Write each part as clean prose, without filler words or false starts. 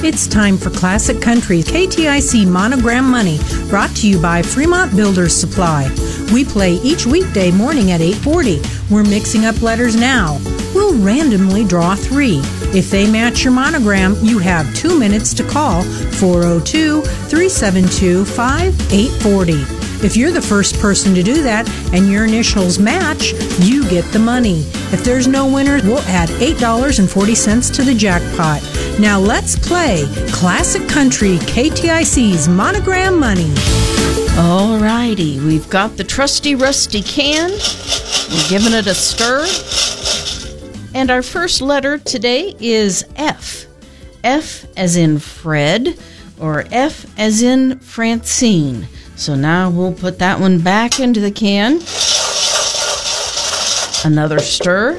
It's time for Classic Country KTIC Monogram Money, brought to you by Fremont Builders Supply. We play each weekday morning at 8:40. We're mixing up letters now. We'll randomly draw 3. If they match your monogram, you have 2 minutes to call 402-372-5840. If you're the first person to do that and your initials match, you get the money. If there's no winner, we'll add $8.40 to the jackpot. Now let's play Classic Country KTIC's Monogram Money. All righty, we've got the trusty rusty can. We're giving it a stir. And our first letter today is F. F as in Fred, or F as in Francine. So now we'll put that one back into the can. Another stir.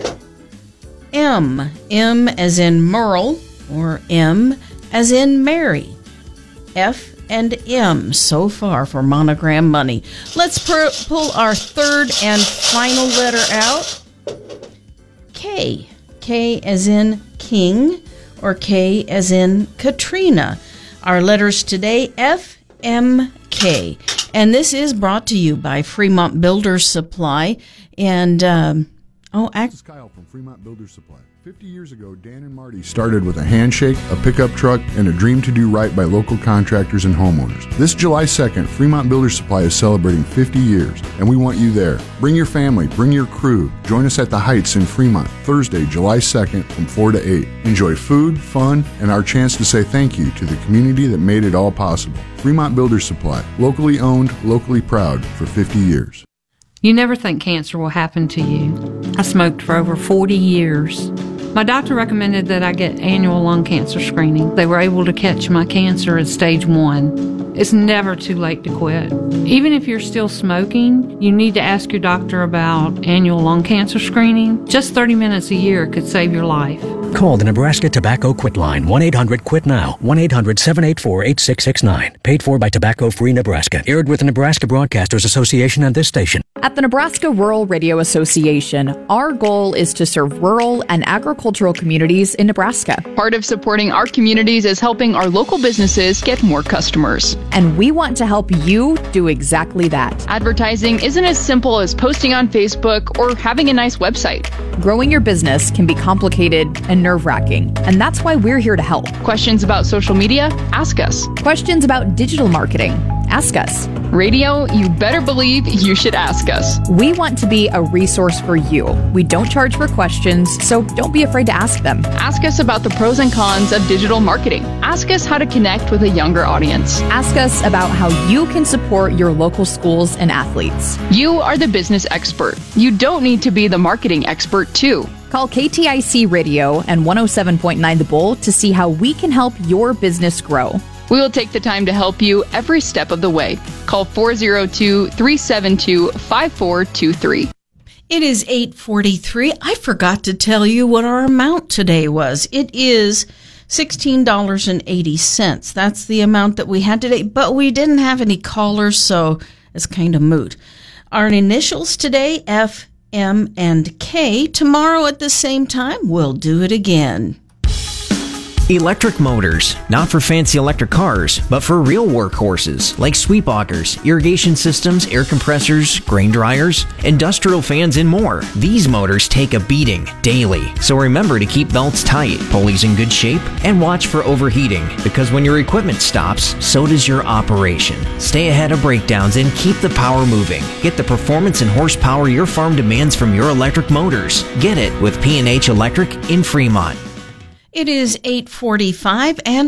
M. M as in Merle, or M as in Mary. F and M so far for Monogram Money. Let's pull our third and final letter out. K. K as in King, or K as in Katrina. Our letters today, F, M, K. And this is brought to you by Fremont Builders Supply. And, This is Kyle from Fremont Builders Supply. 50 years ago, Dan and Marty started with a handshake, a pickup truck, and a dream to do right by local contractors and homeowners. This July 2nd, Fremont Builders Supply is celebrating 50 years, and we want you there. Bring your family, bring your crew. Join us at the Heights in Fremont, Thursday, July 2nd from 4 to 8. Enjoy food, fun, and our chance to say thank you to the community that made it all possible. Fremont Builders Supply, locally owned, locally proud for 50 years. You never think cancer will happen to you. I smoked for over 40 years. My doctor recommended that I get annual lung cancer screening. They were able to catch my cancer at stage 1. It's never too late to quit. Even if you're still smoking, you need to ask your doctor about annual lung cancer screening. Just 30 minutes a year could save your life. Call the Nebraska Tobacco Quit Line, 1-800-QUIT-NOW, 1-800-784-8669. Paid for by Tobacco Free Nebraska. Aired with the Nebraska Broadcasters Association and this station. At the Nebraska Rural Radio Association, our goal is to serve rural and agricultural communities in Nebraska. Part of supporting our communities is helping our local businesses get more customers. And we want to help you do exactly that. Advertising isn't as simple as posting on Facebook or having a nice website. Growing your business can be complicated and nerve-wracking, and that's why we're here to help. Questions about social media? Ask us. Questions about digital marketing? Ask us. Radio, you better believe you should ask us. We want to be a resource for you. We don't charge for questions, so don't be afraid to ask them. Ask us about the pros and cons of digital marketing. Ask us how to connect with a younger audience. Ask us about how you can support your local schools and athletes. You are the business expert. You don't need to be the marketing expert, too. Call KTIC Radio and 107.9 The Bull to see how we can help your business grow. We will take the time to help you every step of the way. Call 402-372-5423. It is 8:43. I forgot to tell you what our amount today was. It is $16.80. That's the amount that we had today, but we didn't have any callers, so it's kind of moot. Our initials today, F, M, and K. Tomorrow at the same time, we'll do it again. Electric motors, not for fancy electric cars, but for real workhorses like sweep augers, irrigation systems, air compressors, grain dryers, industrial fans, and more. These motors take a beating daily, so remember to keep belts tight, pulleys in good shape, and watch for overheating, because when your equipment stops, so does your operation. Stay ahead of breakdowns and keep the power moving. Get the performance and horsepower your farm demands from your electric motors. Get it with P&H Electric in Fremont. It is 8:45 and